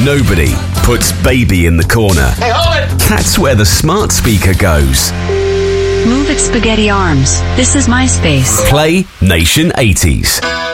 Nobody puts baby in the corner. Hey, hold it! That's where the smart speaker goes. Move it, spaghetti arms. This is my space. Play Nation 80s.